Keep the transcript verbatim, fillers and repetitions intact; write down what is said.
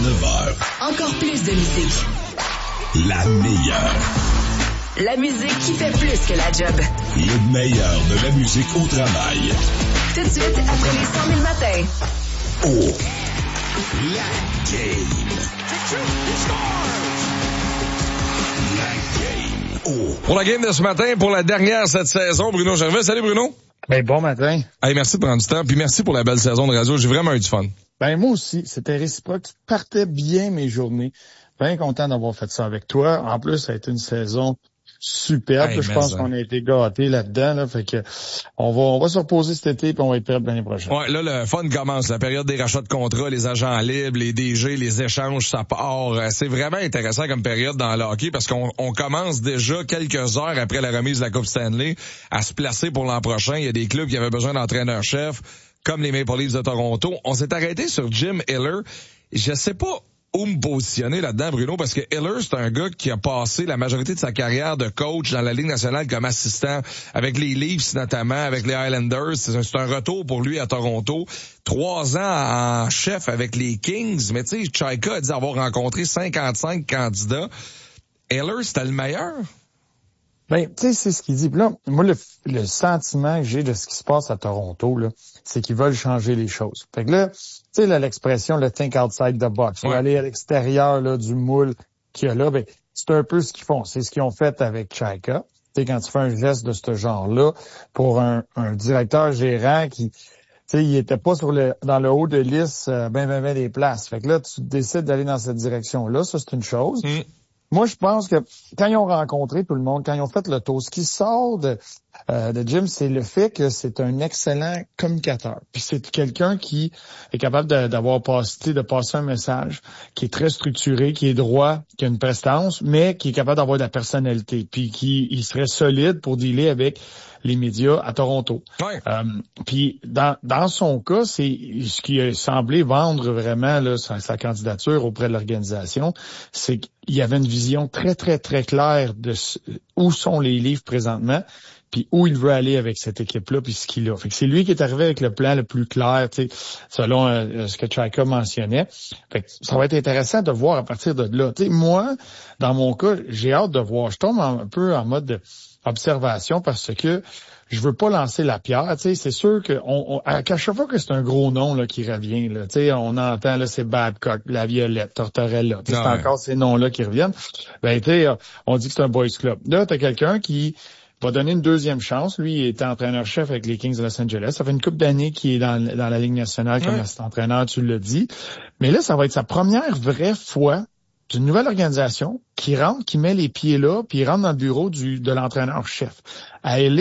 neuf heures. Encore plus de musique. La meilleure. La musique qui fait plus que la job. Le meilleur de la musique au travail. Tout de suite, après les cent mille matins. Oh, la game. La game. Oh. Pour la game de ce matin, pour la dernière cette saison, Bruno Gervais. Salut Bruno. Ben, bon matin. Hey, merci de prendre du temps, puis merci pour la belle saison de radio. J'ai vraiment eu du fun. Ben, moi aussi. C'était réciproque. Tu partais bien mes journées. Bien content d'avoir fait ça avec toi. En plus, ça a été une saison superbe. Hey, je pense ça. qu'on a été gâtés là-dedans. Là, fait que on va on va se reposer cet été puis on va être prêt l'année prochaine. Ouais, là, le fun commence. La période des rachats de contrats, les agents libres, les D G, les échanges, ça part. C'est vraiment intéressant comme période dans le hockey parce qu'on on commence déjà quelques heures après la remise de la Coupe Stanley à se placer pour l'an prochain. Il y a des clubs qui avaient besoin d'entraîneurs-chefs, comme les Maple Leafs de Toronto. On s'est arrêté sur Jim Hiller. Je sais pas où me positionner là-dedans, Bruno, parce que Hiller, c'est un gars qui a passé la majorité de sa carrière de coach dans la Ligue nationale comme assistant avec les Leafs notamment, avec les Islanders. C'est un, c'est un retour pour lui à Toronto. Trois ans en chef avec les Kings, mais tu sais, Chaika a dit avoir rencontré cinquante-cinq candidats. Hiller, c'était le meilleur? Ben, tu sais, c'est ce qu'il dit. Puis là, moi, le, le sentiment que j'ai de ce qui se passe à Toronto, là, c'est qu'ils veulent changer les choses. Fait que là, tu sais, là, l'expression, le think outside the box, ouais. Aller à l'extérieur là, du moule qu'il y a là, ben, c'est un peu ce qu'ils font. C'est ce qu'ils ont fait avec Chaika. Tu sais, quand tu fais un geste de ce genre-là, pour un, un directeur gérant qui, tu sais, il était pas sur le dans le haut de liste, euh, ben, ben, ben des places. Fait que là, tu décides d'aller dans cette direction-là, ça, c'est une chose. Mm. Moi, je pense que quand ils ont rencontré tout le monde, quand ils ont fait le tour, ce qui sort de, euh, de Jim, c'est le fait que c'est un excellent communicateur. Puis c'est quelqu'un qui est capable de, d'avoir passé, de passer un message, qui est très structuré, qui est droit, qui a une prestance, mais qui est capable d'avoir de la personnalité. Puis qui il serait solide pour dealer avec les médias à Toronto. Ouais. Euh, puis dans dans son cas, c'est ce qui a semblé vendre vraiment là, sa, sa candidature auprès de l'organisation, c'est qu'il y avait une vision très, très, très claire de où sont les Leafs présentement, puis où il veut aller avec cette équipe-là, puis ce qu'il a. Fait que c'est lui qui est arrivé avec le plan le plus clair, tu sais, selon euh, ce que Chaika mentionnait. Fait que ça va être intéressant de voir à partir de là. Tu sais, moi, dans mon cas, j'ai hâte de voir. Je tombe en, un peu en mode observation parce que je veux pas lancer la pierre, tu sais, c'est sûr que on, on, à chaque fois que c'est un gros nom là qui revient là, tu sais, on entend là c'est Babcock, La Violette, Tortorella, c'est ouais. encore ces noms-là qui reviennent. Ben tu sais, on dit que c'est un boys club. Là, t'as quelqu'un qui va donner une deuxième chance. Lui, il est entraîneur-chef avec les Kings de Los Angeles. Ça fait une couple d'années qu'il est dans, dans la Ligue nationale comme ouais. assistant entraîneur, tu l'as dit. Mais là, ça va être sa première vraie fois d'une nouvelle organisation qui rentre, qui met les pieds là, puis il rentre dans le bureau du de l'entraîneur-chef. À L A,